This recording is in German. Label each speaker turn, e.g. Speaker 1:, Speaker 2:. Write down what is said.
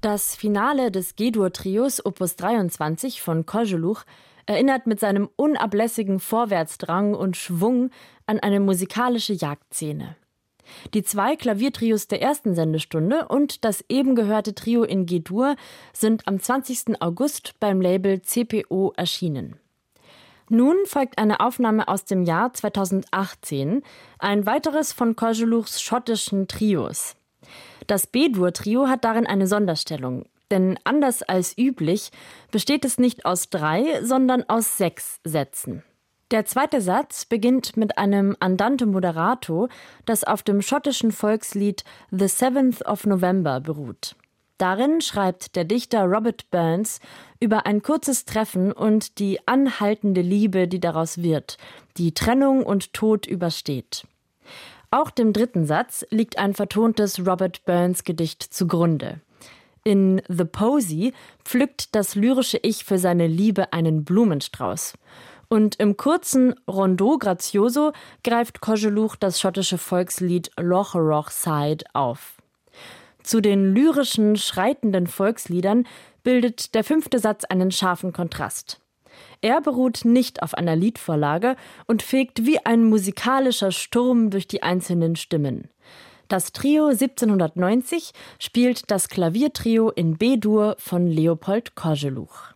Speaker 1: Das Finale des G-Dur-Trios Opus 23 von Koželuch erinnert mit seinem unablässigen Vorwärtsdrang und Schwung an eine musikalische Jagdszene. Die 2 Klaviertrios der ersten Sendestunde und das eben gehörte Trio in G-Dur sind am 20. August beim Label CPO erschienen. Nun folgt eine Aufnahme aus dem Jahr 2018, ein weiteres von Koželuchs schottischen Trios. Das B-Dur-Trio hat darin eine Sonderstellung, denn anders als üblich besteht es nicht aus 3, sondern aus 6 Sätzen. Der zweite Satz beginnt mit einem Andante moderato, das auf dem schottischen Volkslied The 7th of November beruht. Darin schreibt der Dichter Robert Burns über ein kurzes Treffen und die anhaltende Liebe, die daraus wird, die Trennung und Tod übersteht. Auch dem dritten Satz liegt ein vertontes Robert Burns-Gedicht zugrunde. In The Posy pflückt das lyrische Ich für seine Liebe einen Blumenstrauß. Und im kurzen Rondo Grazioso greift Koželuch das schottische Volkslied Loch Roch Side auf. Zu den lyrischen, schreitenden Volksliedern bildet der 5. Satz einen scharfen Kontrast. Er beruht nicht auf einer Liedvorlage und fegt wie ein musikalischer Sturm durch die einzelnen Stimmen. Das Trio 1790 spielt das Klaviertrio in B-Dur von Leopold Koželuch.